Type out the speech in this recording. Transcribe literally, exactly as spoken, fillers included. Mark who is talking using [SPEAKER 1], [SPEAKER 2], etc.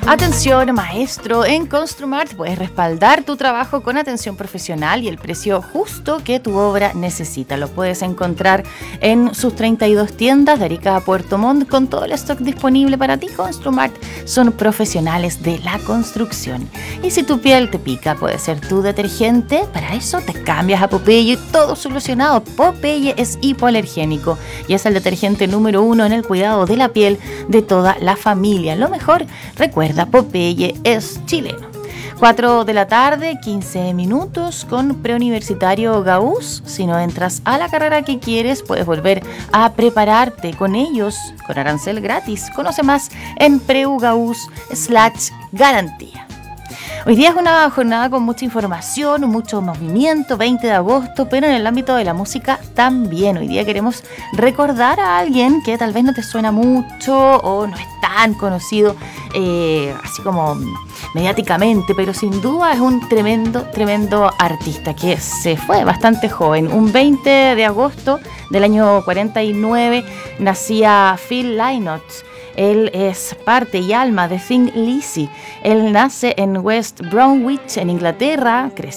[SPEAKER 1] Atención, maestro, en Construmart puedes respaldar tu trabajo con atención profesional y el precio justo que tu obra necesita. Lo puedes encontrar en sus treinta y dos tiendas de Arica a Puerto Montt con todo el stock disponible para ti. Construmart son profesionales de la construcción. Y si tu piel te pica, puede ser tu detergente. Para eso te cambias a Popeye y todo solucionado. Popeye es hipoalergénico y es el detergente número uno en el cuidado de la piel de toda la familia. Lo mejor, recuerda, Popeye es chileno. cuatro de la tarde, quince minutos con Preuniversitario Gauss. Si no entras a la carrera que quieres, puedes volver a prepararte con ellos con arancel gratis. Conoce más en preugauss slash garantía. Hoy día es una jornada con mucha información, mucho movimiento, veinte de agosto, pero en el ámbito de la música también. Hoy día queremos recordar a alguien que tal vez no te suena mucho o no es tan conocido, eh, así como mediáticamente, pero sin duda es un tremendo, tremendo artista que se fue bastante joven. Un veinte de agosto del año cuarenta y nueve nacía Phil Lynott. Él es parte y alma de Thin Lizzy. Él nace en West Bromwich, en Inglaterra, creció